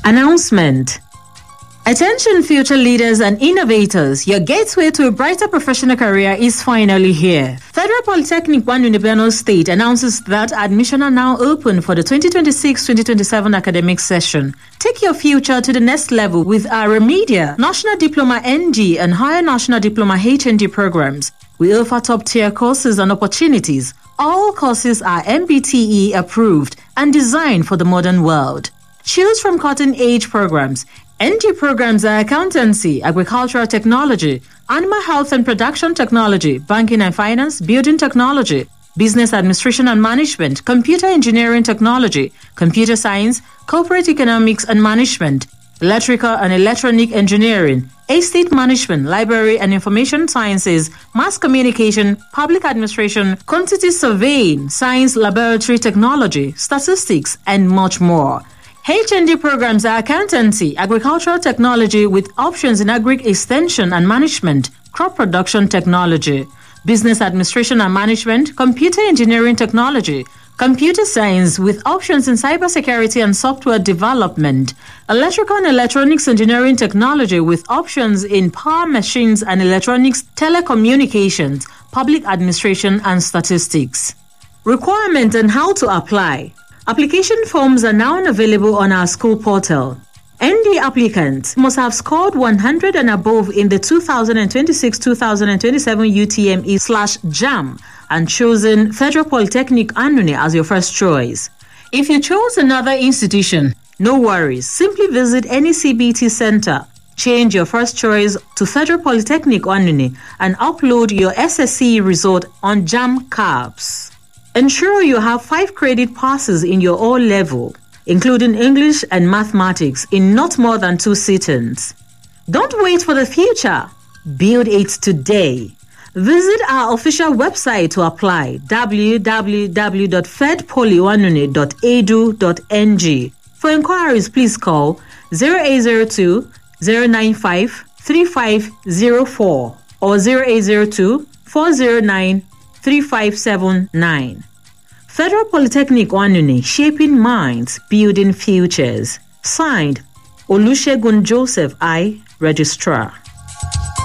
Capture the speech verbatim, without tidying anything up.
Announcement. Attention future leaders and innovators, your gateway to a brighter professional career is finally here. Federal Polytechnic Banuni Benue State announces that admission are now open for the twenty twenty-six twenty twenty-seven academic session. Take your future to the next level with our remedial National Diploma N D and Higher National Diploma H N D programs. We offer top-tier courses and opportunities. All courses are M B T E approved and designed for the modern world. Choose from cutting-edge programs. N D programs are accountancy, agricultural technology, animal health and production technology, banking and finance, building technology, business administration and management, computer engineering technology, computer science, corporate economics and management, electrical and electronic engineering, estate management, library and information sciences, mass communication, public administration, quantity surveying, science laboratory technology, statistics, and much more. H N D programs are accountancy, agricultural technology with options in agri extension and management, crop production technology, business administration and management, computer engineering technology, computer science with options in cybersecurity and software development, electrical and electronics engineering technology with options in power machines and electronics, telecommunications, public administration and statistics. Requirement and how to apply. Application forms are now available on our school portal. N D applicants must have scored one hundred and above in the two thousand twenty-six two thousand twenty-seven U T M E slash JAM and chosen Federal Polytechnic Anuni as your first choice. If you chose another institution, no worries. Simply visit any C B T center, change your first choice to Federal Polytechnic Anuni and upload your S S C result on JAM Cabs. Ensure you have five credit passes in your O level, including English and mathematics in not more than two sittings. Don't wait for the future. Build it today. Visit our official website to apply, w w w dot fed poly anuni dot e d u dot n g. For inquiries, please call zero eight zero two, zero nine five, three five zero four or zero eight zero two, four zero nine, three five seven nine. Federal Polytechnic Anuni, shaping minds, building futures. Signed, Olusegun Joseph I, Registrar.